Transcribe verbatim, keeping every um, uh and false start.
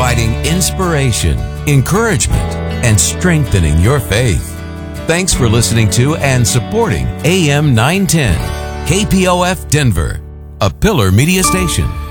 providing inspiration, encouragement, and strengthening your faith. Thanks for listening to and supporting A M nine ten, K P O F Denver, a Pillar Media Station.